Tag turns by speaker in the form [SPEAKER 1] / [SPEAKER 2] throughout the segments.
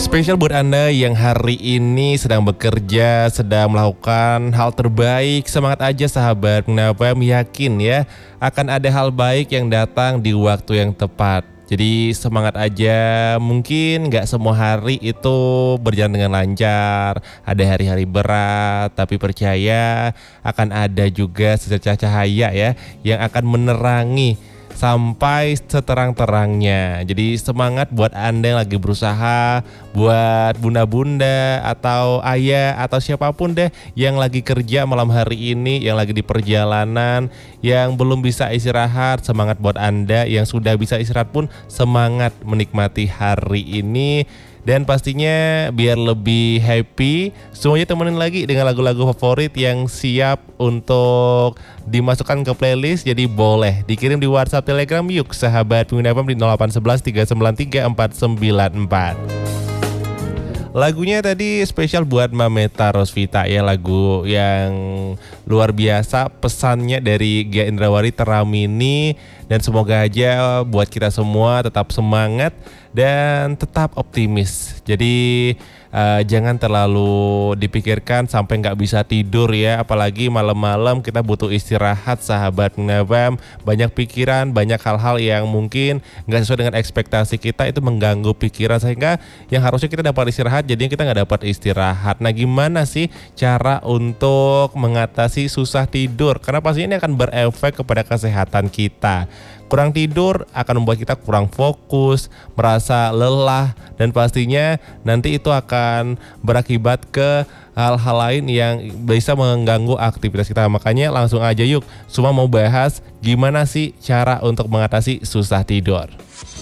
[SPEAKER 1] Spesial buat Anda yang hari ini sedang bekerja, sedang melakukan hal terbaik. Semangat aja sahabat, kenapa yakin ya akan ada hal baik yang datang di waktu yang tepat. Jadi semangat aja, mungkin gak semua hari itu berjalan dengan lancar. Ada hari-hari berat, tapi percaya akan ada juga secercah cahaya ya yang akan menerangi sampai seterang-terangnya. Jadi semangat buat Anda yang lagi berusaha, buat bunda-bunda atau ayah atau siapapun deh yang lagi kerja malam hari ini, yang lagi di perjalanan, yang belum bisa istirahat. Semangat buat Anda yang sudah bisa istirahat pun, semangat menikmati hari ini. Dan pastinya biar lebih happy, semuanya temenin lagi dengan lagu-lagu favorit yang siap untuk dimasukkan ke playlist. Jadi boleh dikirim di WhatsApp Telegram yuk sahabat pengguna FM di 0811 393 494. Lagunya tadi spesial buat Mameta Rosvita ya, lagu yang luar biasa, pesannya dari Gia Indrawari Teramini. Dan semoga aja buat kita semua tetap semangat dan tetap optimis. Jadi jangan terlalu dipikirkan sampai gak bisa tidur ya. Apalagi malam-malam kita butuh istirahat sahabat Nabam. Banyak pikiran, banyak hal-hal yang mungkin gak sesuai dengan ekspektasi kita, itu mengganggu pikiran sehingga yang harusnya kita dapat istirahat jadinya kita gak dapat istirahat. Nah gimana sih cara untuk mengatasi susah tidur? Karena pastinya ini akan berefek kepada kesehatan kita. Kurang tidur akan membuat kita kurang fokus, merasa lelah, dan pastinya nanti itu akan berakibat ke hal-hal lain yang bisa mengganggu aktivitas kita. Makanya langsung aja yuk, semua mau bahas gimana sih cara untuk mengatasi susah tidur.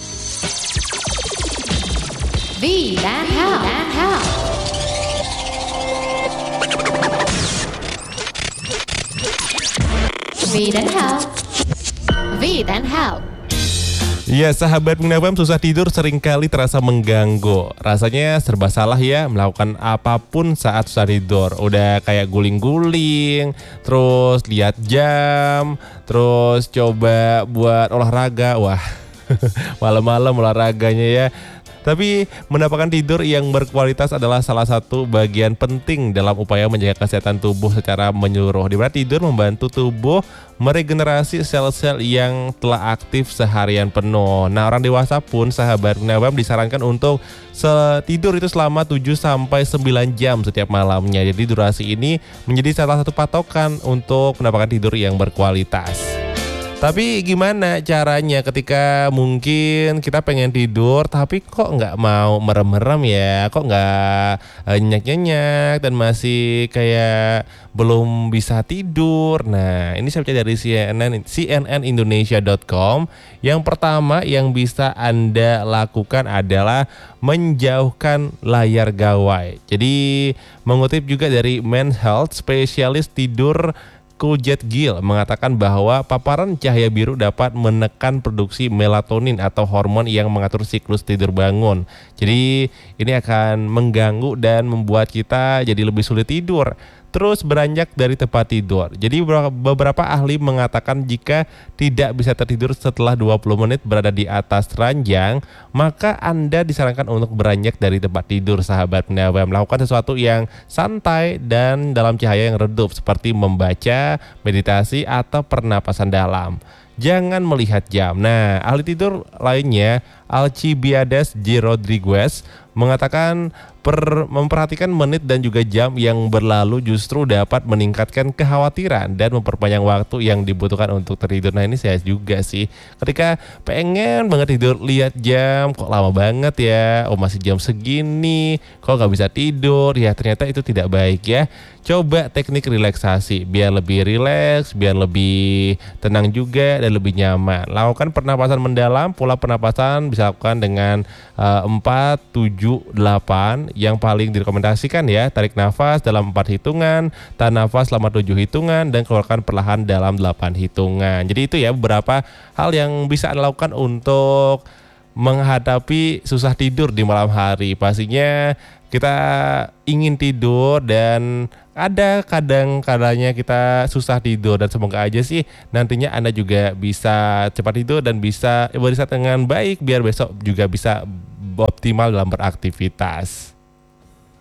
[SPEAKER 2] V and How. V and How. V dan How.
[SPEAKER 1] Ya sahabat Pengabam, susah tidur seringkali terasa mengganggu. Rasanya serba salah ya melakukan apapun saat susah tidur. Udah kayak guling-guling, terus lihat jam, terus coba buat olahraga. Wah malam-malam olahraganya ya. Tapi mendapatkan tidur yang berkualitas adalah salah satu bagian penting dalam upaya menjaga kesehatan tubuh secara menyeluruh. Di mana tidur membantu tubuh meregenerasi sel-sel yang telah aktif seharian penuh. Nah, orang dewasa pun sahabat Nabam disarankan untuk tidur itu selama 7-9 jam setiap malamnya. Jadi durasi ini menjadi salah satu patokan untuk mendapatkan tidur yang berkualitas. Tapi gimana caranya ketika mungkin kita pengen tidur tapi kok nggak mau merem-merem ya, kok nggak nyenyak-nyenyak dan masih kayak belum bisa tidur. Nah ini saya baca dari cnnindonesia.com. Yang pertama yang bisa Anda lakukan adalah menjauhkan layar gawai. Jadi mengutip juga dari Men's Health, spesialis tidur Kujet Gill mengatakan bahwa paparan cahaya biru dapat menekan produksi melatonin atau hormon yang mengatur siklus tidur bangun. Jadi ini akan mengganggu dan membuat kita jadi lebih sulit tidur. Terus beranjak dari tempat tidur. Jadi beberapa ahli mengatakan jika tidak bisa tertidur setelah 20 menit berada di atas ranjang, maka Anda disarankan untuk beranjak dari tempat tidur sahabat Nabam. Melakukan sesuatu yang santai dan dalam cahaya yang redup seperti membaca, meditasi, atau pernapasan dalam. Jangan melihat jam. Nah, ahli tidur lainnya, Alcibiades J. Rodriguez, mengatakan memperhatikan menit dan juga jam yang berlalu justru dapat meningkatkan kekhawatiran dan memperpanjang waktu yang dibutuhkan untuk tertidur. Nah ini saya juga sih, ketika pengen banget tidur lihat jam, kok lama banget ya, oh masih jam segini, kok gak bisa tidur, ya ternyata itu tidak baik ya. Coba teknik relaksasi biar lebih rileks, biar lebih tenang juga dan lebih nyaman. Lakukan pernapasan mendalam. Pola pernapasan bisa lakukan dengan 4, 7, 8 yang paling direkomendasikan ya. Tarik nafas dalam 4 hitungan, tahan nafas selama 7 hitungan, dan keluarkan perlahan dalam 8 hitungan. Jadi itu ya beberapa hal yang bisa Anda lakukan untuk menghadapi susah tidur di malam hari. Pastinya kita ingin tidur dan ada kadang-kadangnya kita susah tidur, dan semoga aja sih nantinya Anda juga bisa cepat tidur dan bisa beristirahat dengan baik biar besok juga bisa optimal dalam beraktivitas.